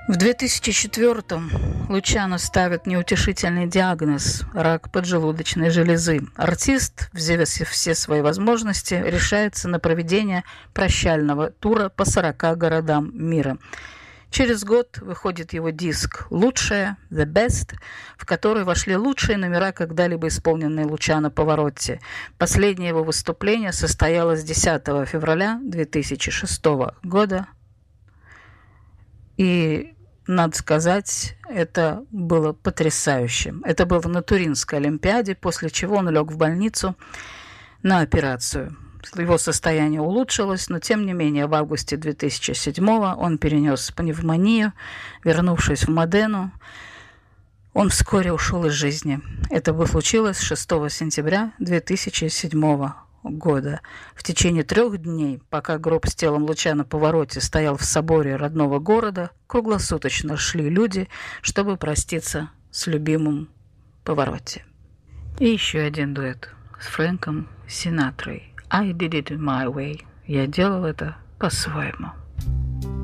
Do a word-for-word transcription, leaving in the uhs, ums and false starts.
В две тысячи четвёртом Лучано ставит неутешительный диагноз – рак поджелудочной железы. Артист, взвесив все свои возможности, решается на проведение прощального тура по сорока городам мира. Через год выходит его диск «Лучшее», «The Best», в который вошли лучшие номера, когда-либо исполненные Лучано Паваротти. Последнее его выступление состоялось десятого февраля две тысячи шестого года. И, надо сказать, это было потрясающе. Это было на Туринской Олимпиаде, после чего он лег в больницу на операцию. Его состояние улучшилось, но тем не менее в августе две тысячи седьмого он перенес пневмонию, вернувшись в Модену. Он вскоре ушел из жизни. Это случилось шестого сентября две тысячи седьмого года. В течение трех дней, пока гроб с телом Лучано Паваротти стоял в соборе родного города, круглосуточно шли люди, чтобы проститься с любимым Паваротти. И еще один дуэт с Фрэнком Синатрой. I did it my way. Я делал это по-своему.